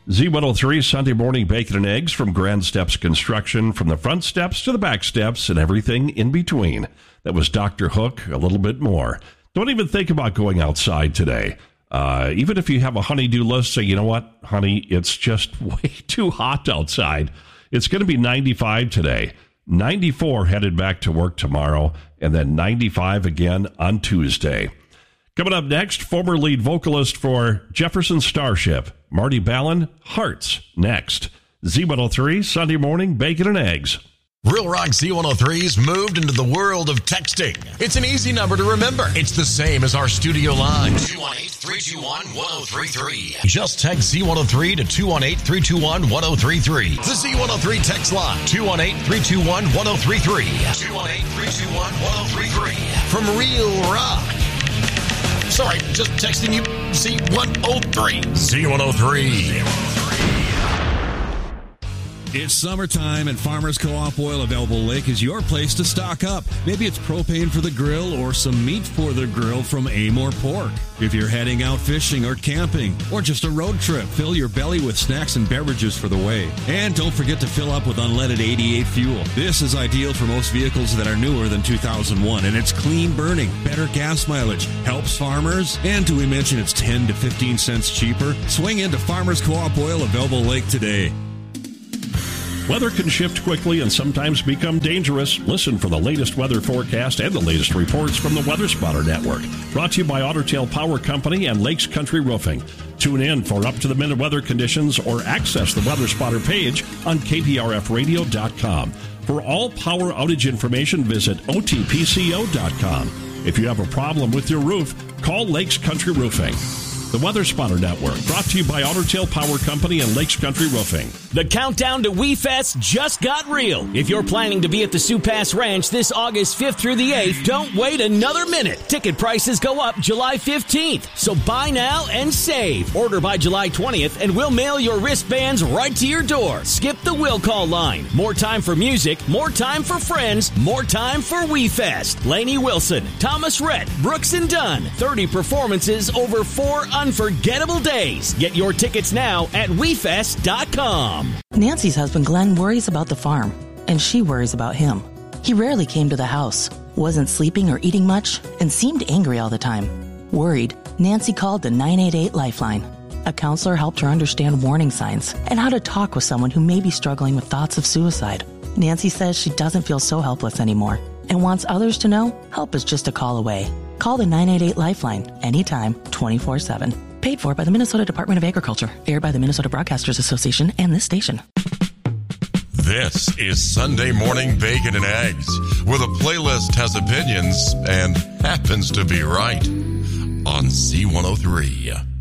Z103 Sunday morning bacon and eggs from Grand Steps Construction, from the front steps to the back steps and everything in between. That was Dr. Hook, a little bit more. Don't even think about going outside today. Even if you have a honey-do list, say, you know what, honey, it's just way too hot outside. It's going to be 95 today, 94 headed back to work tomorrow, and then 95 again on Tuesday. Coming up next, former lead vocalist for Jefferson Starship, Marty Balin, Hearts, next. Z103, Sunday morning, bacon and eggs. Real Rock Z103's moved into the world of texting. It's an easy number to remember. It's the same as our studio line. 218-321-1033. Just text Z103 to 218-321-1033. The Z103 text line. 218-321-1033. 218-321-1033. From Real Rock. Sorry, just texting you Z103. Z103. It's summertime, and Farmers Co-op Oil of Elbow Lake is your place to stock up. Maybe it's propane for the grill or some meat for the grill from Amore Pork. If you're heading out fishing or camping or just a road trip, fill your belly with snacks and beverages for the way. And don't forget to fill up with unleaded 88 fuel. This is ideal for most vehicles that are newer than 2001, and it's clean burning, better gas mileage, helps farmers, and do we mention it's 10 to 15 cents cheaper? Swing into Farmers Co-op Oil of Elbow Lake today. Weather can shift quickly and sometimes become dangerous. Listen for the latest weather forecast and the latest reports from the Weather Spotter Network. Brought to you by Otter Tail Power Company and Lakes Country Roofing. Tune in for up-to-the-minute weather conditions or access the Weather Spotter page on KPRFradio.com. For all power outage information, visit OTPCO.com. If you have a problem with your roof, call Lakes Country Roofing. The Weather Spotter Network, brought to you by Otter Tail Power Company and Lakes Country Roofing. The countdown to WeFest just got real. If you're planning to be at the Sioux Pass Ranch this August 5th through the 8th, don't wait another minute. Ticket prices go up July 15th, so buy now and save. Order by July 20th, and we'll mail your wristbands right to your door. Skip the will call line. More time for music, more time for friends, more time for WeFest. Lainey Wilson, Thomas Rhett, Brooks and Dunn. 30 performances over 4 unforgettable days. Get your tickets now at WeFest.com. Nancy's husband Glenn worries about the farm, and she worries about him. He rarely came to the house, wasn't sleeping or eating much, and seemed angry all the time. Worried, Nancy called the 988 Lifeline. A counselor helped her understand warning signs and how to talk with someone who may be struggling with thoughts of suicide. Nancy says she doesn't feel so helpless anymore and wants others to know help is just a call away. Call the 988 Lifeline anytime, 24/7. Paid for by the Minnesota Department of Agriculture. Aired by the Minnesota Broadcasters Association and this station. This is Sunday Morning Bacon and Eggs, where the playlist has opinions and happens to be right on Z103.